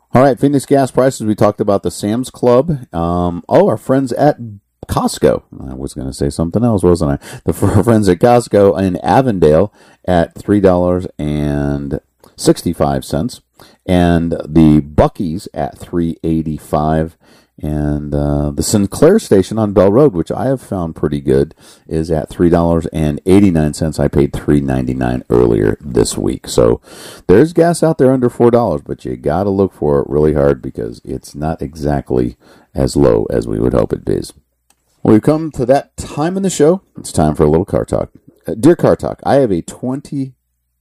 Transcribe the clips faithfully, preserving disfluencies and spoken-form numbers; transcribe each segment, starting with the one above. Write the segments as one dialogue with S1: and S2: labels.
S1: All right, Phoenix gas prices. We talked about the Sam's Club. Um, oh, our friends at Costco. I was going to say something else, wasn't I? The friends at Costco in Avondale at three dollars and sixty-five cents, and the Buc-ee's at three dollars and eighty-five cents. And uh, the Sinclair station on Bell Road, which I have found pretty good, is at three dollars and eighty-nine cents. I paid three dollars and ninety-nine cents earlier this week. So there's gas out there under four dollars, but you got to look for it really hard because it's not exactly as low as we would hope it is. Well, we've come to that time in the show. It's time for a little car talk. Uh, dear Car Talk, I have a twenty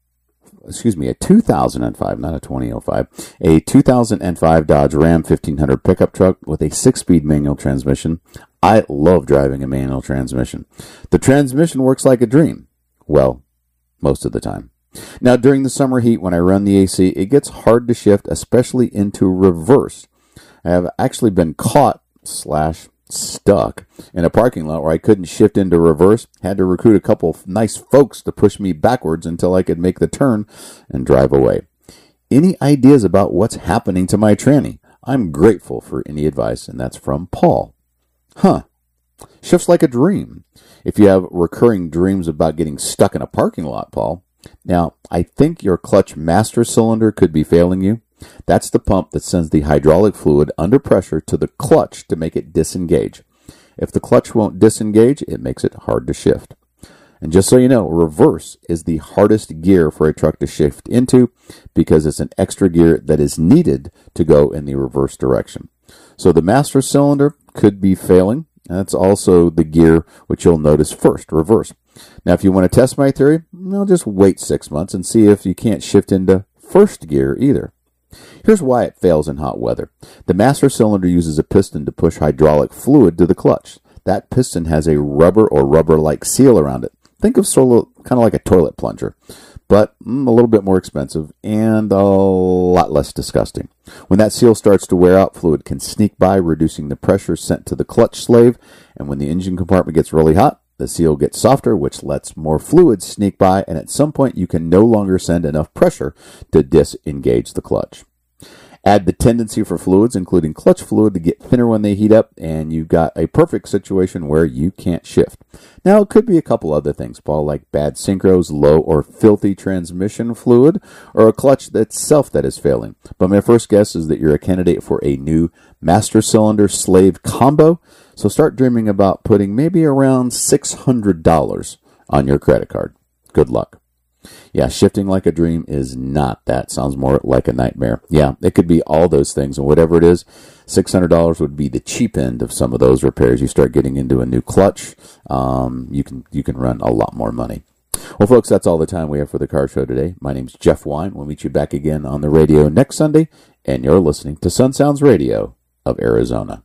S1: excuse me, a two thousand five, not a twenty oh five, a two thousand five Dodge Ram fifteen hundred pickup truck with a six-speed manual transmission. I love driving a manual transmission. The transmission works like a dream. Well, most of the time. Now, during the summer heat, when I run the A C, it gets hard to shift, especially into reverse. I have actually been caught slash stuck in a parking lot where I couldn't shift into reverse. Had to recruit a couple of nice folks to push me backwards until I could make the turn and drive away. Any ideas about what's happening to my tranny? I'm grateful for any advice, and that's from Paul. Huh. Shifts like a dream. If you have recurring dreams about getting stuck in a parking lot, Paul. Now, I think your clutch master cylinder could be failing you. That's the pump that sends the hydraulic fluid under pressure to the clutch to make it disengage. If the clutch won't disengage, it makes it hard to shift. And just so you know, reverse is the hardest gear for a truck to shift into because it's an extra gear that is needed to go in the reverse direction. So the master cylinder could be failing. That's also the gear which you'll notice first, reverse. Now, if you want to test my theory, well, just wait six months and see if you can't shift into first gear either. Here's why it fails in hot weather. The master cylinder uses a piston to push hydraulic fluid to the clutch. That piston has a rubber or rubber-like seal around it. Think of sort of kind of like a toilet plunger, but mm, a little bit more expensive and a lot less disgusting. When that seal starts to wear out, fluid can sneak by, reducing the pressure sent to the clutch slave, and when the engine compartment gets really hot, the seal gets softer, which lets more fluid sneak by, and at some point you can no longer send enough pressure to disengage the clutch. Add the tendency for fluids, including clutch fluid, to get thinner when they heat up, and you've got a perfect situation where you can't shift. Now, it could be a couple other things, Paul, like bad synchros, low or filthy transmission fluid, or a clutch itself that is failing. But my first guess is that you're a candidate for a new master cylinder slave combo, so start dreaming about putting maybe around six hundred dollars on your credit card. Good luck. Yeah, shifting like a dream is not that. Sounds more like a nightmare. Yeah, it could be all those things, and whatever it is, six hundred dollars would be the cheap end of some of those repairs. You start getting into a new clutch, um, you can you can run a lot more money. Well, folks, that's all the time we have for the car show today. My name's Jeff Wine. We'll meet you back again on the radio next Sunday, and you're listening to Sun Sounds Radio of Arizona.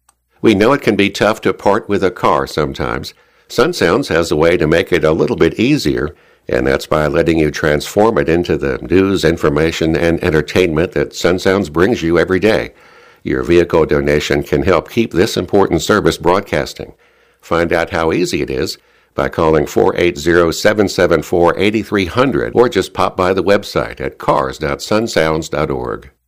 S2: We know it can be tough to part with a car sometimes. Sun Sounds has a way to make it a little bit easier, and that's by letting you transform it into the news, information, and entertainment that Sun Sounds brings you every day. Your vehicle donation can help keep this important service broadcasting. Find out how easy it is by calling four eight zero, seven seven four, eight three zero zero or just pop by the website at cars dot sun sounds dot org.